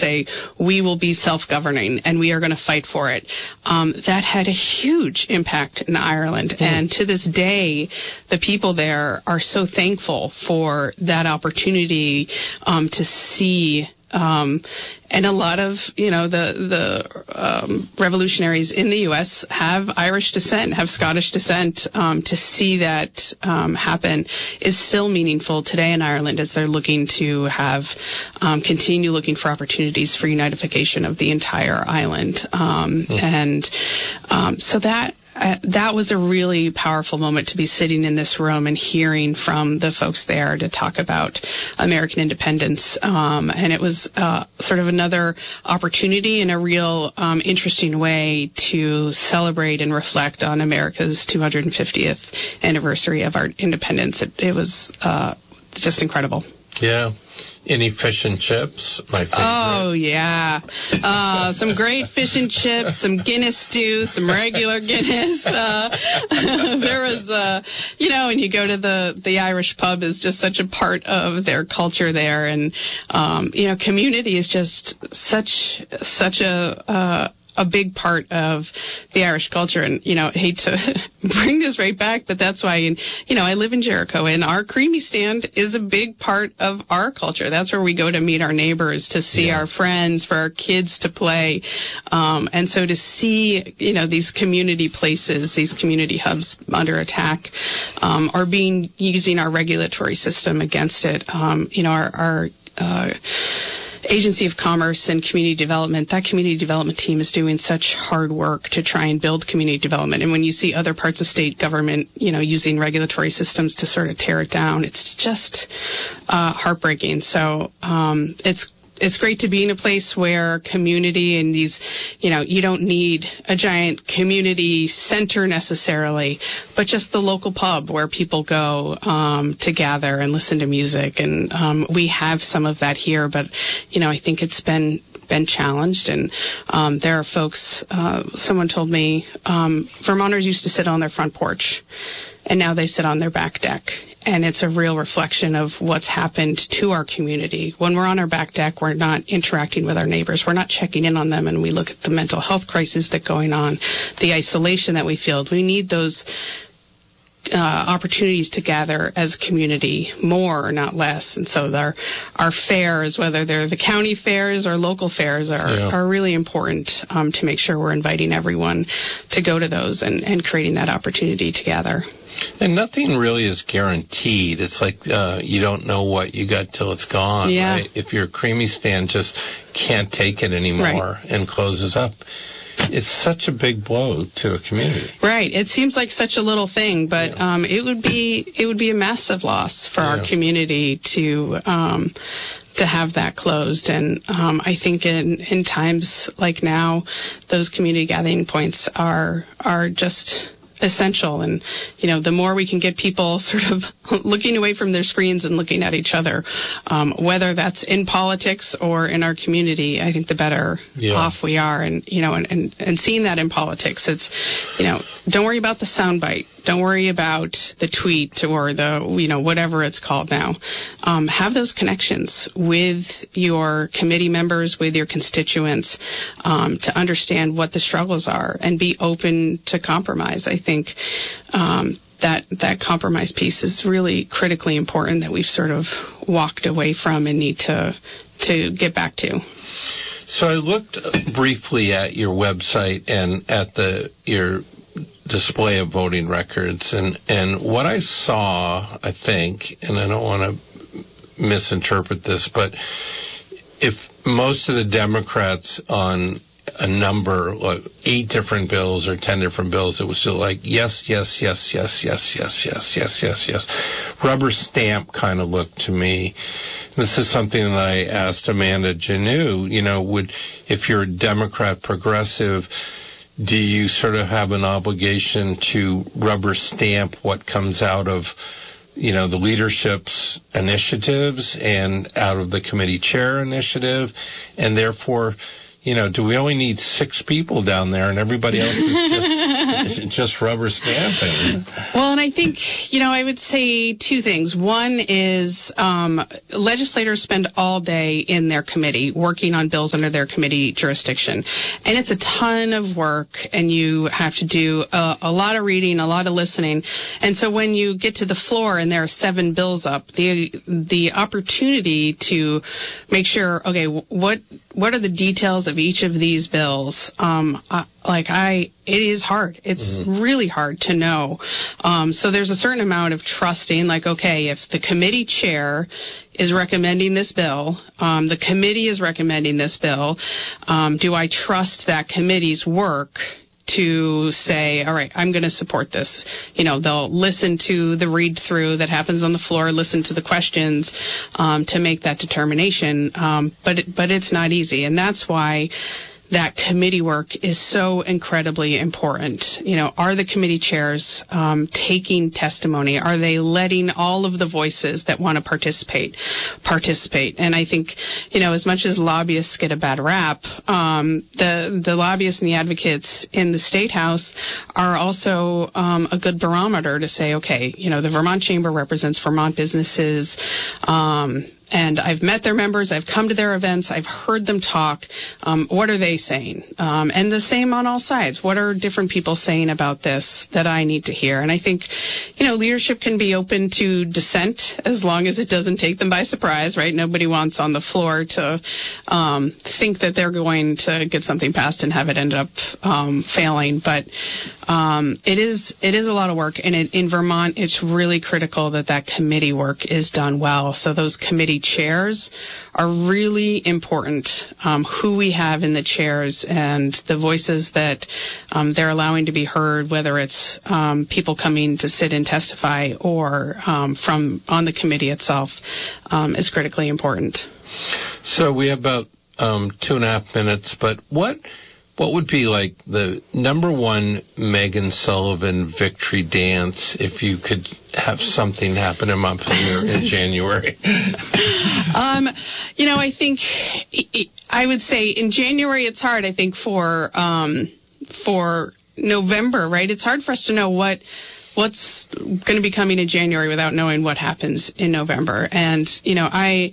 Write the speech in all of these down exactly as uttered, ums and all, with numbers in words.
say, we will be self-governing and we are going to fight for it. Um, that had a huge impact in Ireland. Mm. And to this day, the people there are so thankful for that opportunity um, to see. Um, and a lot of, you know, the the um, revolutionaries in the U S have Irish descent, have Scottish descent. Um, to see that um, happen is still meaningful today in Ireland as they're looking to have um, continue looking for opportunities for unification of the entire island. Um, mm. And um, so that. Uh, that was a really powerful moment to be sitting in this room and hearing from the folks there to talk about American independence. Um, and it was uh, sort of another opportunity in a real um, interesting way to celebrate and reflect on America's two hundred fiftieth anniversary of our independence. It, it was uh, just incredible. Yeah. Any fish and chips? My favorite. Oh, yeah. Uh, some great fish and chips, some Guinness stew, some regular Guinness. Uh, there was, uh, you know, and you go to the, the Irish pub is just such a part of their culture there. And, um, you know, community is just such, such a, uh, a big part of the Irish culture. And, you know, I hate to bring this right back, but that's why, you know, I live in Jericho and our creamy stand is a big part of our culture. That's where we go to meet our neighbors, to see yeah. our friends, for our kids to play. Um, and so to see, you know, these community places, these community hubs under attack, um, are being, using our regulatory system against it. Um, you know, our, our, uh, Agency of Commerce and Community Development, that community development team is doing such hard work to try and build community development. And when you see other parts of state government, you know, using regulatory systems to sort of tear it down, it's just uh, heartbreaking. So um, it's It's great to be in a place where community and these, you know, you don't need a giant community center necessarily, but just the local pub where people go um, to gather and listen to music. And um, we have some of that here, but, you know, I think it's been been challenged. And um, there are folks, uh, someone told me, um, Vermonters used to sit on their front porch, and now they sit on their back deck. And it's a real reflection of what's happened to our community. When we're on our back deck, we're not interacting with our neighbors. We're not checking in on them. And we look at the mental health crisis that's going on, the isolation that we feel. We need those uh, opportunities to gather as a community more, not less. And so our, our fairs, whether they're the county fairs or local fairs, are, yeah. are really important um, to make sure we're inviting everyone to go to those and, and creating that opportunity to gather. And nothing really is guaranteed. It's like uh, you don't know what you got till it's gone. Yeah. Right? If your creamy stand just can't take it anymore right. and closes up, it's such a big blow to a community. Right. It seems like such a little thing, but yeah. um, it would be it would be a massive loss for yeah. our community to um, to have that closed. And um, I think in, in times like now, those community gathering points are are just essential. And, you know, the more we can get people sort of looking away from their screens and looking at each other, um, whether that's in politics or in our community, I think the better yeah. off we are. And, you know, and, and, and seeing that in politics, it's, you know, don't worry about the soundbite. Don't worry about the tweet or the, you know, whatever it's called now. Um, have those connections with your committee members, with your constituents, um, to understand what the struggles are and be open to compromise. I think um, that that compromise piece is really critically important that we've sort of walked away from and need to to get back to. So I looked briefly at your website and at the your display of voting records, and, and what I saw, I think, and I don't want to misinterpret this, but if most of the Democrats on a number, like eight different bills or ten different bills, it was still like, yes, yes, yes, yes, yes, yes, yes, yes, yes, yes. Rubber stamp kind of looked to me. This is something that I asked Amanda Janoo, you know, would, if you're a Democrat progressive, do you sort of have an obligation to rubber stamp what comes out of, you know, the leadership's initiatives and out of the committee chair initiative, and therefore, you know, do we only need six people down there and everybody else is just, is just rubber stamping? Well, and I think, you know, I would say two things. One is um, legislators spend all day in their committee working on bills under their committee jurisdiction. And it's a ton of work, and you have to do a, a lot of reading, a lot of listening. And so when you get to the floor and there are seven bills up, the the opportunity to make sure, okay, what what are the details of each of these bills? Um, I, like I, it is hard. It's mm-hmm. really hard to know. Um, so there's a certain amount of trusting, like, okay, if the committee chair is recommending this bill, um, the committee is recommending this bill, um, do I trust that committee's work to say, all right, I'm going to support this? You know, they'll listen to the read through that happens on the floor, listen to the questions, um, to make that determination. Um, but, it, but it's not easy. And that's why that committee work is so incredibly important. You know, are the committee chairs um, taking testimony? Are they letting all of the voices that want to participate participate? And I think, you know, as much as lobbyists get a bad rap, um, the the lobbyists and the advocates in the State House are also um, a good barometer to say, okay, you know, the Vermont Chamber represents Vermont businesses. Um, And I've met their members. I've come to their events. I've heard them talk. Um, what are they saying? Um, and the same on all sides. What are different people saying about this that I need to hear? And I think, you know, leadership can be open to dissent as long as it doesn't take them by surprise, right? Nobody wants on the floor to um, think that they're going to get something passed and have it end up um, failing. But um, it is it is a lot of work. And it, in Vermont, it's really critical that that committee work is done well. So those committee chairs are really important. Um, who we have in the chairs and the voices that um, they're allowing to be heard, whether it's um, people coming to sit and testify or um, from on the committee itself, um, is critically important. So we have about um, two and a half minutes, but what what would be like the number one Megan Sullivan victory dance if you could have something happen in Montpelier in January? Um, you know, I think I would say in January it's hard. I think for um, for November, right? It's hard for us to know what what's going to be coming in January without knowing what happens in November. And you know, I.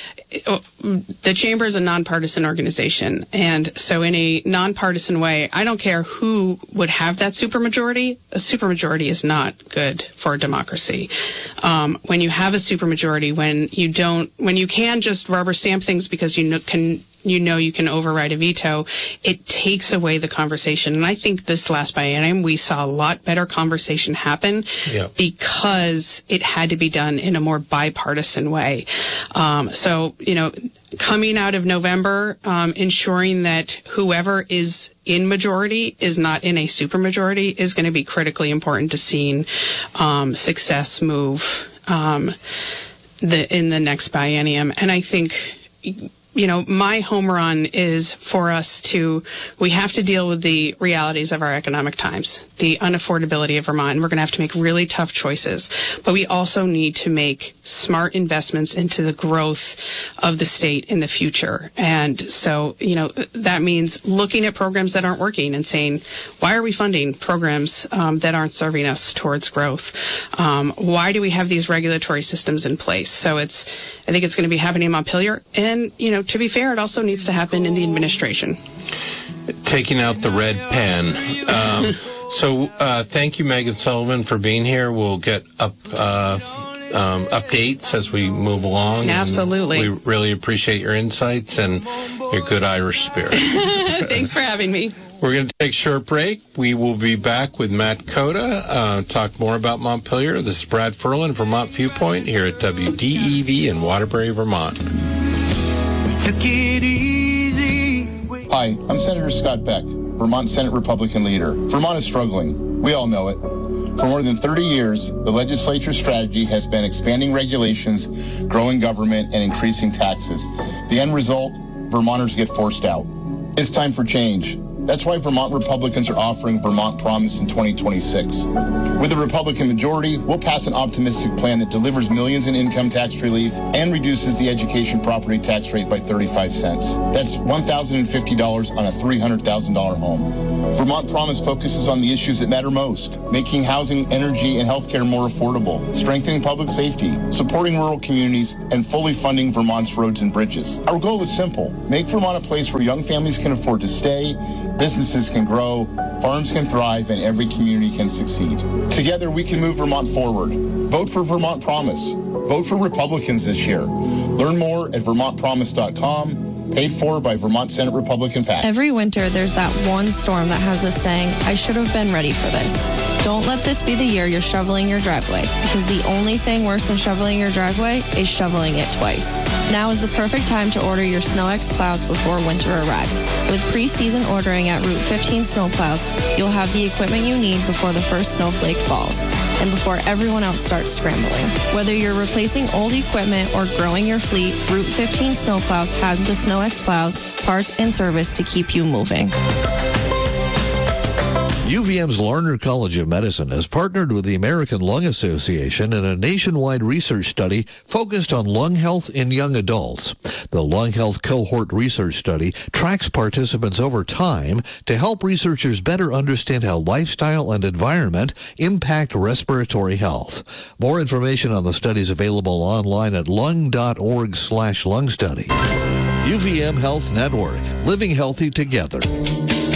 The Chamber is a nonpartisan organization, and so in a nonpartisan way, I don't care who would have that supermajority. A supermajority is not good for a democracy. Um, when you have a supermajority, when you don't, when you can just rubber stamp things because you know, can. You know you can override a veto, it takes away the conversation. And I think this last biennium, we saw a lot better conversation happen yep. because it had to be done in a more bipartisan way. Um, so, you know, coming out of November, um, ensuring that whoever is in majority is not in a supermajority is going to be critically important to seeing um, success move um, the, in the next biennium. And I think, you know, my home run is for us to, we have to deal with the realities of our economic times, the unaffordability of Vermont, and we're going to have to make really tough choices. But we also need to make smart investments into the growth of the state in the future. And so, you know, that means looking at programs that aren't working and saying, why are we funding programs um, that aren't serving us towards growth? Um, why do we have these regulatory systems in place? So it's, I think it's going to be happening in Montpelier. And, you know, to be fair, it also needs to happen in the administration. Taking out the red pen. Um, so uh, thank you, Megan Sullivan, for being here. We'll get up uh, um, updates as we move along. Absolutely. We really appreciate your insights and your good Irish spirit. Thanks for having me. We're going to take a short break. We will be back with Matt Cota, uh, talk more about Montpelier. This is Brad Ferlin, Vermont Viewpoint, here at W D E V in Waterbury, Vermont. Took it easy. Hi, I'm Senator Scott Beck, Vermont Senate Republican leader. Vermont is struggling. We all know it. For more than thirty years, the legislature's strategy has been expanding regulations, growing government, and increasing taxes. The end result, Vermonters get forced out. It's time for change. That's why Vermont Republicans are offering Vermont Promise in twenty twenty-six. With a Republican majority, we'll pass an optimistic plan that delivers millions in income tax relief and reduces the education property tax rate by thirty-five cents. That's one thousand fifty dollars on a three hundred thousand dollars home. Vermont Promise focuses on the issues that matter most, making housing, energy, and healthcare more affordable, strengthening public safety, supporting rural communities, and fully funding Vermont's roads and bridges. Our goal is simple: make Vermont a place where young families can afford to stay, businesses can grow, farms can thrive, and every community can succeed. Together, we can move Vermont forward. Vote for Vermont Promise. Vote for Republicans this year. Learn more at vermont promise dot com. Paid for by Vermont Senate Republican PAC. Every winter, there's that one storm that has us saying, I should have been ready for this. Don't let this be the year you're shoveling your driveway, because the only thing worse than shoveling your driveway is shoveling it twice. Now is the perfect time to order your SnowX plows before winter arrives. With pre-season ordering at Route fifteen Snowplows, you'll have the equipment you need before the first snowflake falls, and before everyone else starts scrambling. Whether you're replacing old equipment or growing your fleet, Route fifteen Snowplows has the SnowX plows, parts, and service to keep you moving. U V M's Larner College of Medicine has partnered with the American Lung Association in a nationwide research study focused on lung health in young adults. The Lung Health Cohort Research Study tracks participants over time to help researchers better understand how lifestyle and environment impact respiratory health. More information on the study is available online at lung.org slash lung study. U V M Health Network, living healthy together.